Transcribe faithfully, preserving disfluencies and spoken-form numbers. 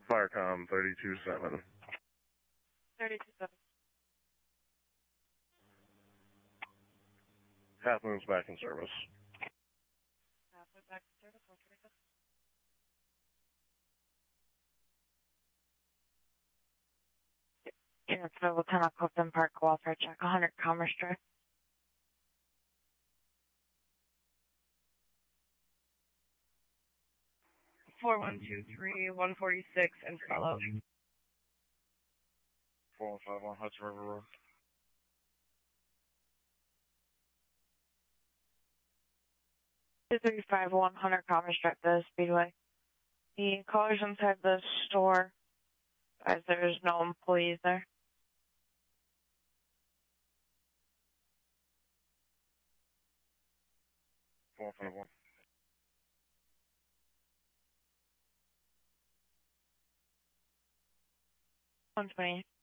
Firecom thirty-two seven. thirty-two seven. Half moon's back in service. Half moon back in service, one thirty-seven. Transfer Lieutenant Clifton Park, welfare check, one hundred Commerce Drive. four one two three, one forty-six, and follow. four one five one Hudson River Road. two three five one, one hundred Commerce Drive, the Speedway. The caller's inside the store, as there's no employees there. four one five one. one twenty.